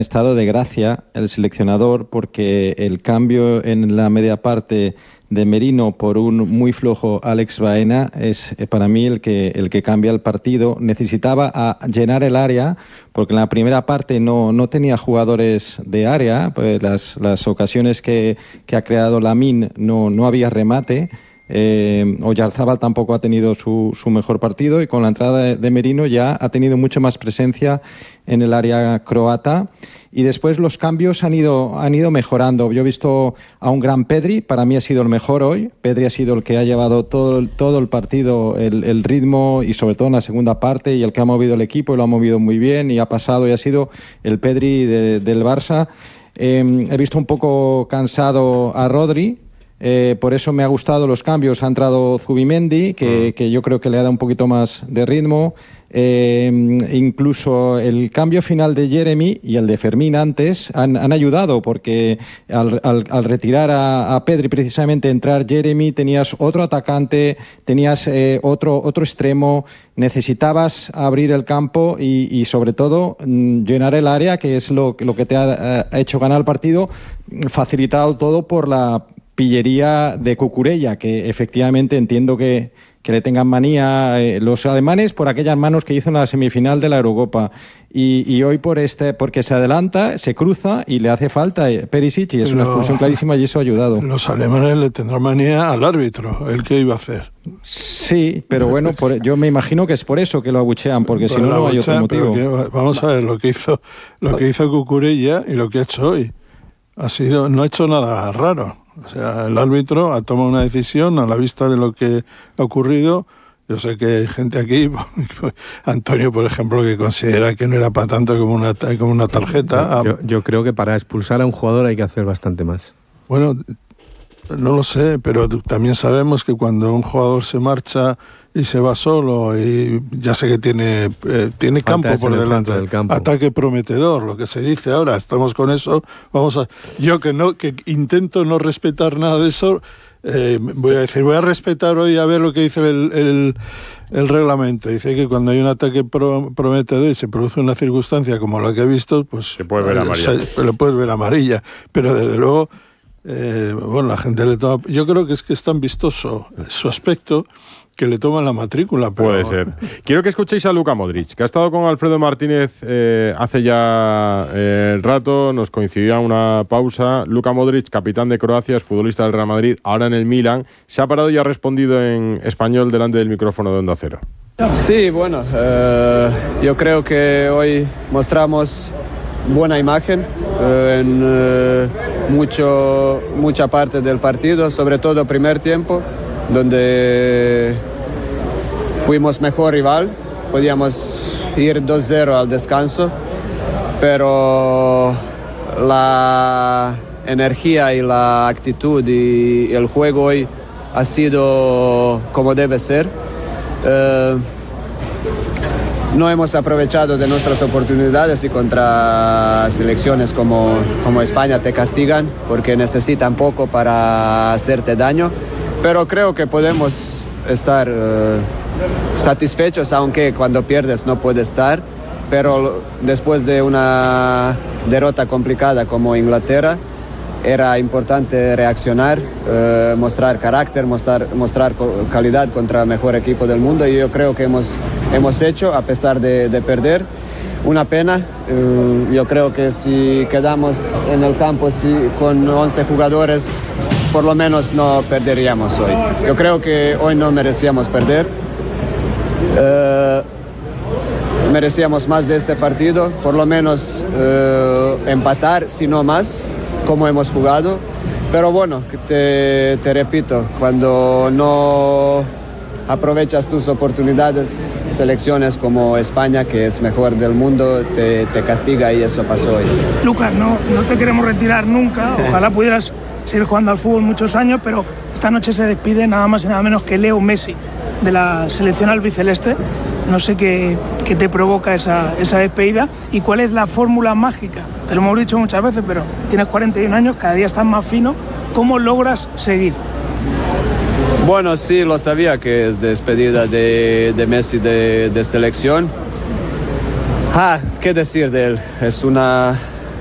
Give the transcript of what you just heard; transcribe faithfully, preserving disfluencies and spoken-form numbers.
estado de gracia el seleccionador, porque el cambio en la media parte de Merino por un muy flojo Alex Baena es eh, para mí el que, el que cambia el partido. Necesitaba a llenar el área, porque en la primera parte no, no tenía jugadores de área, pues las, las ocasiones que, que ha creado Lamine no, no había remate. Eh, Oyarzábal tampoco ha tenido su, su mejor partido, y con la entrada de, de Merino ya ha tenido mucho más presencia en el área croata, y después los cambios han ido, han ido mejorando. Yo he visto a un gran Pedri, para mí ha sido el mejor hoy. Pedri ha sido el que ha llevado todo, todo el partido, el, el ritmo, y sobre todo en la segunda parte, y el que ha movido el equipo, y lo ha movido muy bien, y ha pasado, y ha sido el Pedri de, del Barça. Eh, he visto un poco cansado a Rodri. Eh, por eso me ha gustado los cambios. Ha entrado Zubimendi, que, que yo creo que le ha dado un poquito más de ritmo. Eh, incluso el cambio final de Jeremy y el de Fermín antes han, han ayudado, porque al, al, al retirar a, a Pedri, precisamente entrar Jeremy, tenías otro atacante, tenías eh, otro, otro extremo, necesitabas abrir el campo y, y sobre todo mmm, llenar el área, que es lo, lo que te ha, ha hecho ganar el partido, facilitado todo por la pillería de Cucurella, que efectivamente entiendo que, que le tengan manía eh, los alemanes por aquellas manos que hizo en la semifinal de la Eurocopa, y, y hoy por este, porque se adelanta, se cruza y le hace falta Perisic, y es una expulsión clarísima, y eso ha ayudado. Los alemanes le tendrán manía al árbitro, ¿el qué iba a hacer? Sí, pero bueno, por, yo me imagino que es por eso que lo abuchean, porque si no, no hay otro motivo. Que, vamos a ver, lo que hizo, lo que hizo Cucurella y lo que ha hecho hoy ha sido, no ha hecho nada raro. O sea, el árbitro ha tomado una decisión a la vista de lo que ha ocurrido. Yo sé que hay gente aquí, Antonio, por ejemplo, que considera que no era para tanto como una, como una tarjeta. Yo, yo creo que para expulsar a un jugador hay que hacer bastante más. Bueno, no lo sé, pero también sabemos que cuando un jugador se marcha y se va solo, y ya sé que tiene, eh, tiene campo por delante, del campo. Ataque prometedor, lo que se dice ahora, estamos con eso, vamos a... Yo que no, que intento no respetar nada de eso, eh, voy a decir, voy a respetar hoy a ver lo que dice el, el, el reglamento. Dice que cuando hay un ataque pro, prometedor y se produce una circunstancia como la que he visto, pues... Se puede ver amarilla. Se, le puedes ver amarilla, pero desde luego... Eh, bueno, la gente le toma... Yo creo que es que es tan vistoso su aspecto que le toman la matrícula. Pero... Puede ser. Quiero que escuchéis a Luka Modric, que ha estado con Alfredo Martínez eh, hace ya eh, rato, nos coincidía una pausa. Luka Modric, capitán de Croacia, es futbolista del Real Madrid, ahora en el Milan. Se ha parado y ha respondido en español delante del micrófono de Onda Cero. Sí, bueno, eh, yo creo que hoy mostramos buena imagen eh, en eh, mucho, mucha parte del partido, sobre todo primer tiempo, donde fuimos mejor rival, podíamos ir dos cero al descanso, pero la energía y la actitud y el juego hoy ha sido como debe ser. Eh, No hemos aprovechado de nuestras oportunidades, y contra selecciones como, como España te castigan porque necesitan poco para hacerte daño. Pero creo que podemos estar uh, satisfechos, aunque cuando pierdes no puedes estar. Pero después de una derrota complicada como Inglaterra, era importante reaccionar, eh, mostrar carácter, mostrar, mostrar calidad contra el mejor equipo del mundo, y yo creo que hemos, hemos hecho, a pesar de, de perder. Una pena, eh, yo creo que si quedamos en el campo si, con once jugadores, por lo menos no perderíamos hoy. Yo creo que hoy no merecíamos perder. Eh, merecíamos más de este partido, por lo menos eh, empatar, si no más, como hemos jugado. Pero bueno, te, te repito, cuando no aprovechas tus oportunidades, selecciones como España, que es mejor del mundo, te, te castiga, y eso pasó hoy. Lucas, no, no te queremos retirar nunca, ojalá pudieras seguir jugando al fútbol muchos años, pero esta noche se despide nada más y nada menos que Leo Messi de la selección albiceleste. No sé qué, qué te provoca esa, esa despedida y cuál es la fórmula mágica. Te lo hemos dicho muchas veces, pero tienes cuarenta y un años, cada día estás más fino. ¿Cómo logras seguir? Bueno, sí, lo sabía que es despedida de, de Messi de, de selección. Ah, ¿qué decir de él? Es una